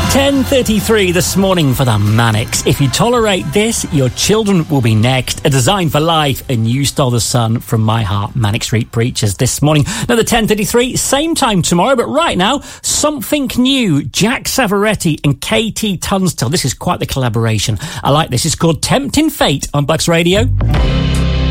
10:33 this morning for the Manics. If you tolerate this, your children will be next. A Design for Life, and You Stole the Sun from My Heart, Manic Street Preachers this morning. Another 10:33, same time tomorrow, but right now, something new. Jack Savoretti and KT Tunstall. This is quite the collaboration. I like this. It's called Tempting Fate on Bucks Radio.